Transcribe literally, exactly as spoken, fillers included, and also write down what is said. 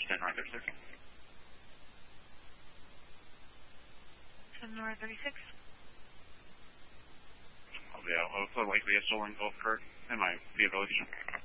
ten North thirty-six. ten North thirty-six. I'll be out. I'll likely a stolen Gulf Kurt and my vehicle.